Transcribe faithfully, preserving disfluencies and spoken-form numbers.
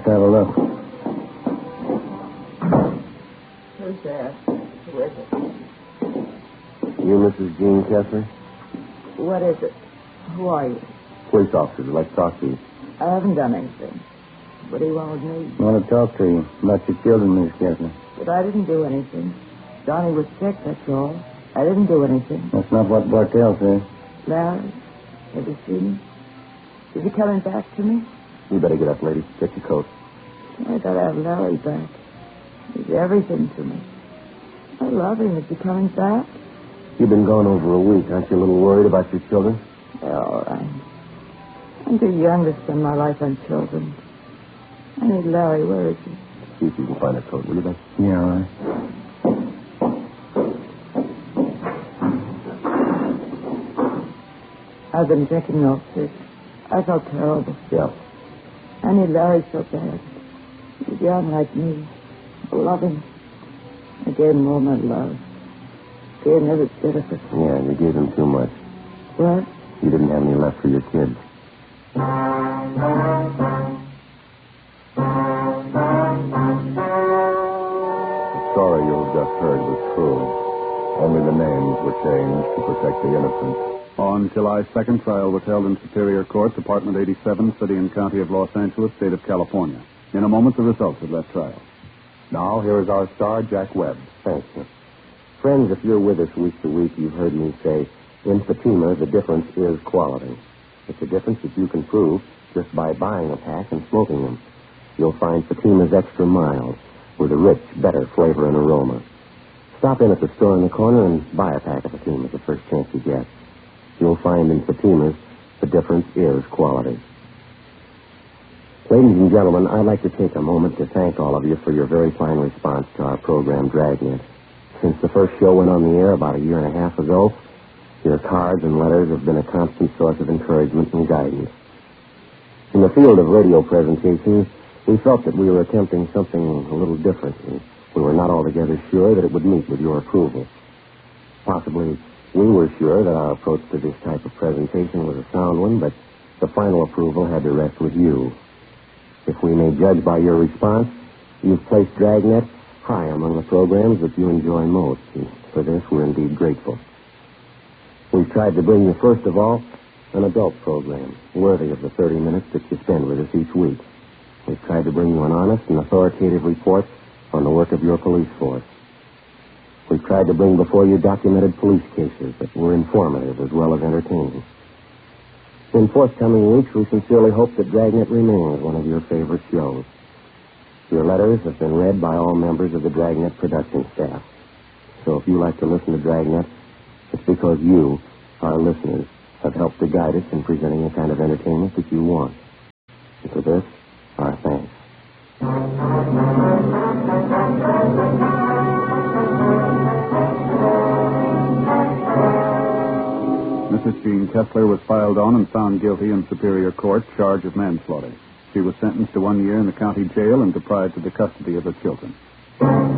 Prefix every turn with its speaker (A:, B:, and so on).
A: have a look.
B: Who's there? Who is it?
C: You, Missus Jean Kessler?
B: What is it? Who are you?
C: Police officers. I'd like to talk to you.
B: I haven't done anything. What do you want with me?
A: I want to talk to you about your children, Miss Kessler.
B: But I didn't do anything. Johnny was sick, that's all. I didn't do anything.
A: That's not what Bartell said.
B: Larry, have you seen him? Is he coming back to me?
C: You better get up, lady. Get your coat.
B: I gotta have Larry back. He's everything to me. I love him. Is he coming back?
C: You've been gone over a week. Aren't you a little worried about your children?
B: They're all right. I'm too young to spend my life on children. I need Larry. Where is he?
C: See if you can find a coat, will you, Beth?
A: Yeah, all right.
B: I've been drinking milk, sis. I felt terrible.
C: Yeah.
B: I need Larry so bad. He's young like me. I love him. I gave him all my love. Gave him every bit of it.
C: Yeah, you gave them too much.
B: What?
C: You didn't have any left for your kids. The story you've just heard was true. Only the names were changed to protect the innocent.
D: On July second, trial was held in Superior Court, Department eighty-seven, City and County of Los Angeles, State of California. In a moment, the results of that trial.
C: Now, here is our star, Jack Webb. Thanks, sir. Friends, if you're with us week to week, you've heard me say, in Fatima, the difference is quality. It's a difference that you can prove just by buying a pack and smoking them. You'll find Fatima's extra mild, with a rich, better flavor and aroma. Stop in at the store in the corner and buy a pack of Fatimas the first chance you get. You'll find in Fatimas the difference is quality. Ladies and gentlemen, I'd like to take a moment to thank all of you for your very fine response to our program, Dragnet. Since the first show went on the air about a year and a half ago, your cards and letters have been a constant source of encouragement and guidance. In the field of radio presentations, we felt that we were attempting something a little different, and we were not altogether sure that it would meet with your approval. Possibly, we were sure that our approach to this type of presentation was a sound one, but the final approval had to rest with you. If we may judge by your response, you've placed Dragnet high among the programs that you enjoy most, and for this we're indeed grateful. We've tried to bring you, first of all, an adult program, worthy of the thirty minutes that you spend with us each week. We've tried to bring you an honest and authoritative report on the work of your police force. We've tried to bring before you documented police cases that were informative as well as entertaining. In forthcoming weeks, we sincerely hope that Dragnet remains one of your favorite shows. Your letters have been read by all members of the Dragnet production staff. So if you like to listen to Dragnet, it's because you, our listeners, have helped to guide us in presenting the kind of entertainment that you want. And for this, our thanks.
D: Missus Jean Kessler was filed on and found guilty in Superior Court, charge of manslaughter. She was sentenced to one year in the county jail and deprived of the custody of her children.